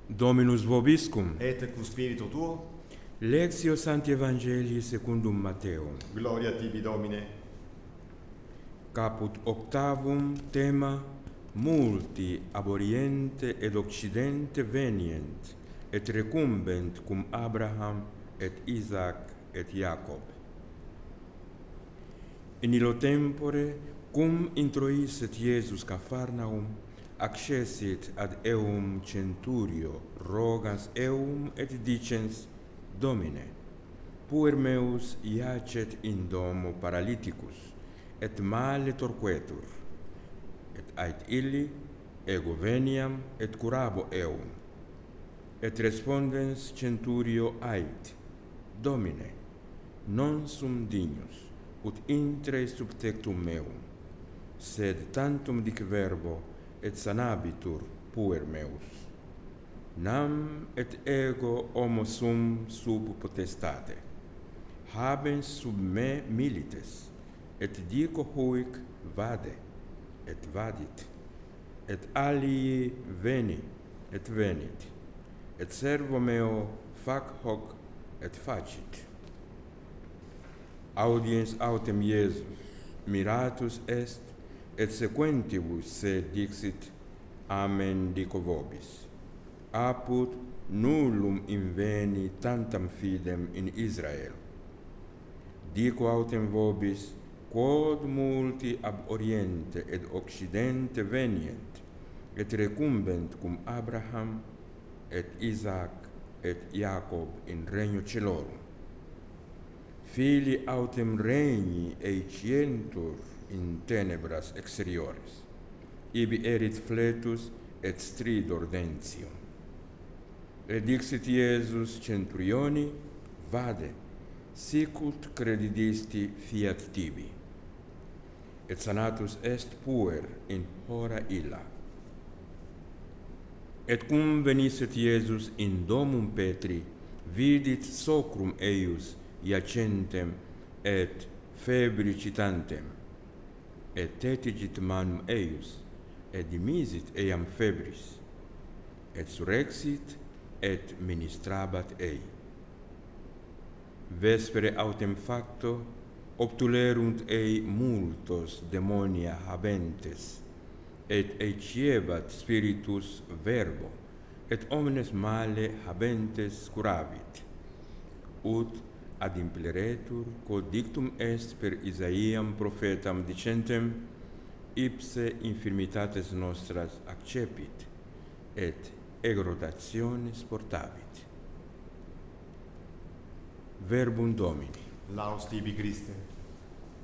Dominus vobiscum. Et cum spiritu tuo. Lectio Sancti Evangelii secundum Matteum. Gloria tibi, Domine. Caput octavum tema: multi ab Oriente et Occidente venient, et recumbent cum Abraham et Isaac et Jacob. In illo tempore, cum introisset Iesus Capharnaum, accessit ad eum centurio, rogans eum et dicens: Domine, puer meus iacet in domo paralyticus, et male torquetur, et ait illi ego veniam et curabo eum. Et respondens centurio ait: Domine, non sum dignus ut intre sub tectum meum, sed tantum dic verbo et sanabitur puer meus. Nam et ego homo sum sub potestate, habens sub me milites, et dico huic vade, et vadit, et alii veni, et venit, et servo meo fac hoc, et facit. Audiens autem Iesus, miratus est, et sequentibus se dixit: Amen dico vobis. Apud nullum inveni tantam fidem in Israel. Dico autem vobis, quod multi ab Oriente et Occidente venient, et recumbent cum Abraham et Isaac et Jacob in regno celorum. Filii autem regni eicientur in tenebras exteriores, ibi erit fletus et stridor dentium. Et dixit Iesus centurioni: Vade, sicut credidisti fiat tibi. Et sanatus est puer in hora illa. Et cum venisset Iesus in domum Petri, vidit socrum eius iacentem et febricitantem, et tetigit manum eius, et dimisit eiam febris, et surrexit, et ministrabat ei. Vespere autem facto obtulerunt ei multos demonia habentes, et eiciebat spiritus verbo, et omnes male habentes curavit, ut ad impleretur quod dictum est per Isaiam prophetam dicentem: ipse infirmitates nostras accepit, et exrogationes portavit. Verbum Domini. Laus tibi, Christe.